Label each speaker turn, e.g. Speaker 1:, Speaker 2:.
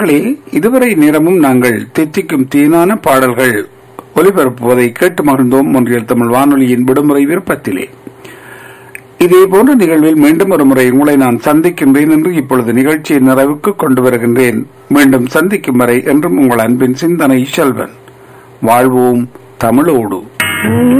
Speaker 1: நேர்களே, இதுவரை நேரமும் நாங்கள் தித்திக்கும் தீனான பாடல்கள் ஒலிபரப்புவதை கேட்டு மகிழ்ந்தோம். ஒன்றியல் தமிழ் வானொலியின் விடுமுறை விருப்பத்திலே இதே போன்ற நிகழ்வில் மீண்டும் ஒரு முறை உங்களை நான் சந்திக்கின்றேன் என்று இப்பொழுது நிகழ்ச்சியின் நிறைவுக்கு கொண்டு வருகின்றேன். மீண்டும் சந்திக்கும் வரை என்றும் உங்கள் அன்பின் சிந்தனை செல்வன். வாழ்வோம் தமிழோடு.